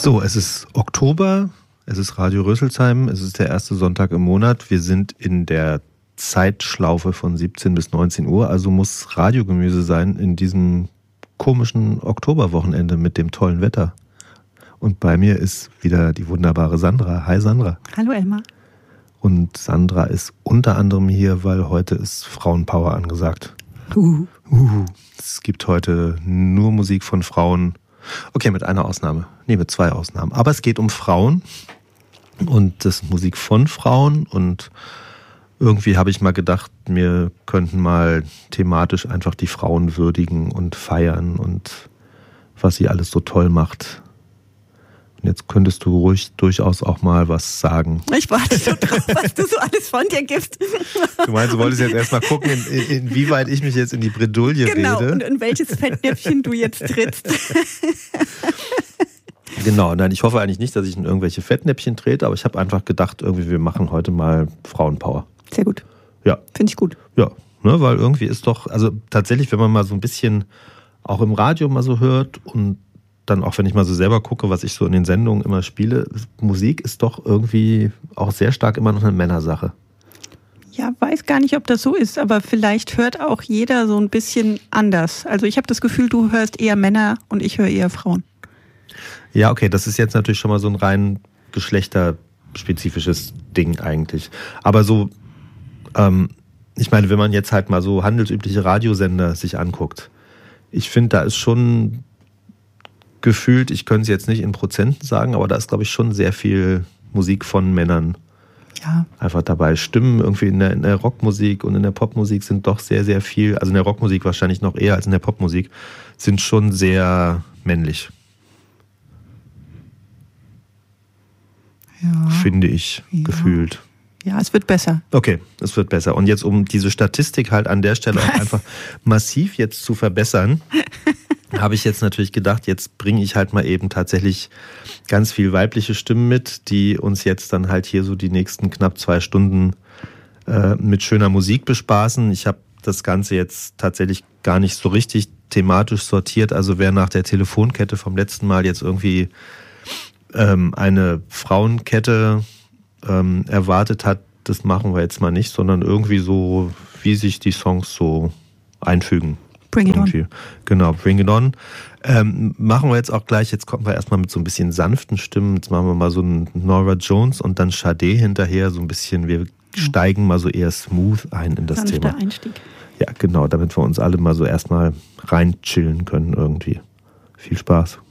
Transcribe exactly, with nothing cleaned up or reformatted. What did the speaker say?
So, es ist Oktober, es ist Radio Rüsselsheim, es ist der erste Sonntag im Monat. Wir sind in der Zeitschlaufe von siebzehn bis neunzehn Uhr, also muss Radiogemüse sein in diesem komischen Oktoberwochenende mit dem tollen Wetter. Und bei mir ist wieder die wunderbare Sandra. Hi Sandra. Hallo Elmar. Und Sandra ist unter anderem hier, weil heute ist Frauenpower angesagt. Uh. Uh. Es gibt heute nur Musik von Frauen. Okay, mit einer Ausnahme. Nee, mit zwei Ausnahmen. Aber es geht um Frauen und das ist Musik von Frauen. Und irgendwie habe ich mal gedacht, wir könnten mal thematisch einfach die Frauen würdigen und feiern und was sie alles so toll macht. Und jetzt könntest du ruhig durchaus auch mal was sagen. Ich warte schon drauf, was du so alles von dir gibst. Du meinst, du wolltest jetzt erstmal gucken, in, in, inwieweit ich mich jetzt in die Bredouille genau, rede. Und in welches Fettnäpfchen du jetzt trittst. Genau, nein, ich hoffe eigentlich nicht, dass ich in irgendwelche Fettnäpfchen trete, aber ich habe einfach gedacht, irgendwie wir machen heute mal Frauenpower. Sehr gut. Ja. Finde ich gut. Ja, ne, weil irgendwie ist doch, also tatsächlich, wenn man mal so ein bisschen auch im Radio mal so hört und dann auch, wenn ich mal so selber gucke, was ich so in den Sendungen immer spiele, Musik ist doch irgendwie auch sehr stark immer noch eine Männersache. Ja, weiß gar nicht, ob das so ist, aber vielleicht hört auch jeder so ein bisschen anders. Also ich habe das Gefühl, du hörst eher Männer und ich höre eher Frauen. Ja, okay, das ist jetzt natürlich schon mal so ein rein geschlechterspezifisches Ding eigentlich. Aber so, ähm, ich meine, wenn man jetzt halt mal so handelsübliche Radiosender sich anguckt, ich finde, da ist schon gefühlt, ich könnte es jetzt nicht in Prozenten sagen, aber da ist, glaube ich, schon sehr viel Musik von Männern ja. einfach dabei. Stimmen irgendwie in der, in der Rockmusik und in der Popmusik sind doch sehr, sehr viel, also in der Rockmusik wahrscheinlich noch eher als in der Popmusik, sind schon sehr männlich. Ja. Finde ich, ja. gefühlt. Ja, es wird besser. Okay, es wird besser. Und jetzt, um diese Statistik halt an der Stelle auch einfach massiv jetzt zu verbessern, habe ich jetzt natürlich gedacht, jetzt bringe ich halt mal eben tatsächlich ganz viel weibliche Stimmen mit, die uns jetzt dann halt hier so die nächsten knapp zwei Stunden äh, mit schöner Musik bespaßen. Ich habe das Ganze jetzt tatsächlich gar nicht so richtig thematisch sortiert. Also wer nach der Telefonkette vom letzten Mal jetzt irgendwie ähm, eine Frauenkette ähm, erwartet hat, das machen wir jetzt mal nicht, sondern irgendwie so, wie sich die Songs so einfügen. Bring it irgendwie. on. Genau, Bring it on. Ähm, machen wir jetzt auch gleich, jetzt kommen wir erstmal mit so ein bisschen sanften Stimmen, jetzt machen wir mal so einen Nora Jones und dann Sade hinterher, so ein bisschen, wir steigen mal so eher smooth ein in das Sanfter Thema. Einstieg. Ja, genau, damit wir uns alle mal so erstmal rein chillen können irgendwie. Viel Spaß.